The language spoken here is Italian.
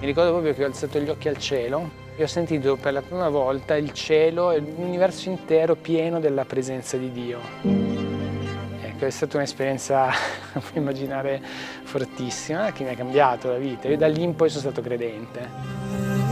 Mi ricordo proprio che ho alzato gli occhi al cielo e ho sentito per la prima volta il cielo e l'universo intero pieno della presenza di Dio. Ecco, è stata un'esperienza, puoi immaginare, fortissima, che mi ha cambiato la vita. Io da lì in poi sono stato credente.